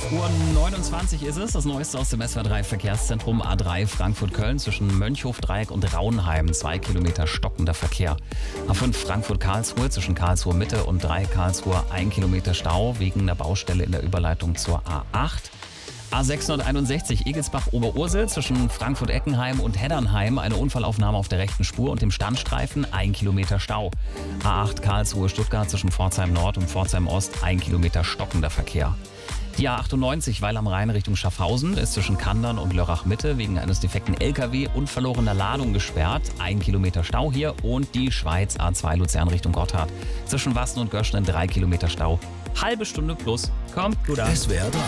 6:29 Uhr ist es. Das Neueste aus dem SWR3 Verkehrszentrum A3 Frankfurt-Köln zwischen Mönchhof-Dreieck und Raunheim. 2 Kilometer stockender Verkehr. A5 Frankfurt-Karlsruhe zwischen Karlsruhe Mitte und Dreieck Karlsruhe 1 Kilometer Stau wegen der Baustelle in der Überleitung zur A8. A661 Egelsbach-Oberursel zwischen Frankfurt-Eckenheim und Heddernheim. Eine Unfallaufnahme auf der rechten Spur und dem Standstreifen 1 Kilometer Stau. A8 Karlsruhe-Stuttgart zwischen Pforzheim Nord und Pforzheim Ost 1 Kilometer stockender Verkehr. Die A98 Weil am Rhein Richtung Schaffhausen ist zwischen Kandern und Lörrach Mitte wegen eines defekten LKW und verlorener Ladung gesperrt. 1 Kilometer Stau hier. Und die Schweiz A2 Luzern Richtung Gotthard zwischen Wassen und Göschnen 3 Kilometer Stau. Halbe Stunde plus. Komm, du da. SWR 3